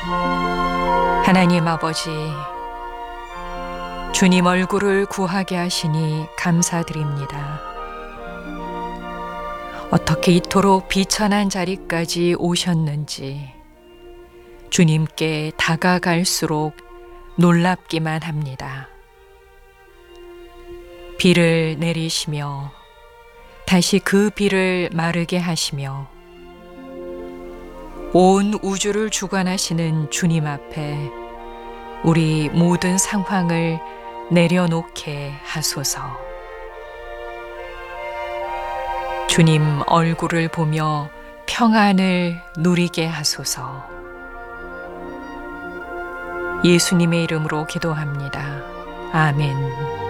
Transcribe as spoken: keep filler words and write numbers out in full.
하나님 아버지, 주님 얼굴을 구하게 하시니 감사드립니다. 어떻게 이토록 비천한 자리까지 오셨는지 주님께 다가갈수록 놀랍기만 합니다. 비를 내리시며 다시 그 비를 마르게 하시며 온 우주를 주관하시는 주님 앞에 우리 모든 상황을 내려놓게 하소서. 주님 얼굴을 보며 평안을 누리게 하소서. 예수님의 이름으로 기도합니다. 아멘.